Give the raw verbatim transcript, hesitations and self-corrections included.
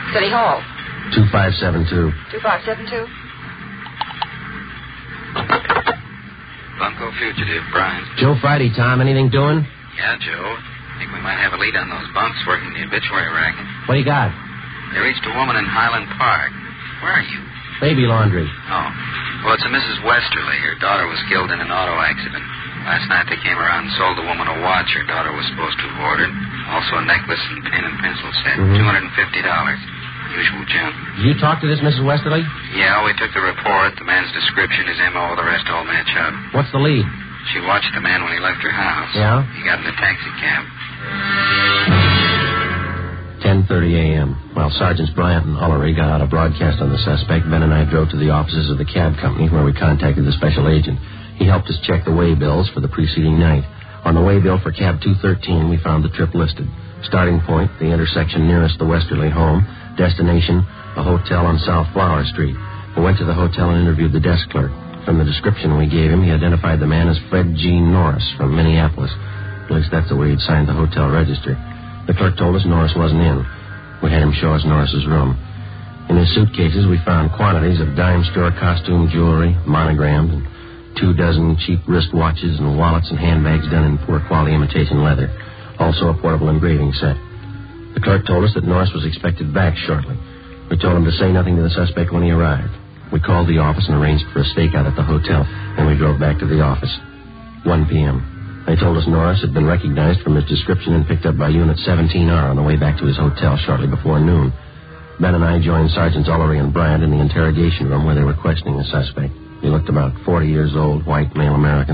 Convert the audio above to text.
City Hall. two five seven two. two five seven two? Bunko fugitive, Brian. Joe Friday, Tom. Anything doing? Yeah, Joe. I think we might have a lead on those bunks working the obituary racket. What do you got? They reached a woman in Highland Park. Where are you? Baby laundry. Oh. Well, it's a Missus Westerly. Her daughter was killed in an auto accident. Last night they came around and sold the woman a watch her daughter was supposed to have ordered. Also a necklace and pen and pencil set. Mm-hmm. two hundred fifty dollars. Usual junk. Did you talk to this Missus Westerly? Yeah, we took the report. The man's description, his M O, the rest all match up. What's the lead? She watched the man when he left her house. Yeah? He got in a taxi cab. ten thirty a.m. While Sergeants Bryant and Ullery got out a broadcast on the suspect, Ben and I drove to the offices of the cab company where we contacted the special agent. He helped us check the way bills for the preceding night. On the way bill for cab two thirteen, we found the trip listed. Starting point, the intersection nearest the Westerly home. Destination, a hotel on South Flower Street. We went to the hotel and interviewed the desk clerk. From the description we gave him, he identified the man as Fred Gene Norris from Minneapolis. At least that's the way he'd signed the hotel register. The clerk told us Norris wasn't in. We had him show us Norris's room. In his suitcases, we found quantities of dime store costume jewelry, monogrammed, and two dozen cheap wristwatches and wallets and handbags done in poor quality imitation leather. Also a portable engraving set. The clerk told us that Norris was expected back shortly. We told him to say nothing to the suspect when he arrived. We called the office and arranged for a stakeout at the hotel, and we drove back to the office. one p.m. They told us Norris had been recognized from his description and picked up by Unit seventeen R on the way back to his hotel shortly before noon. Ben and I joined Sergeants Ullery and Bryant in the interrogation room where they were questioning the suspect. He looked about forty years old, white, male American.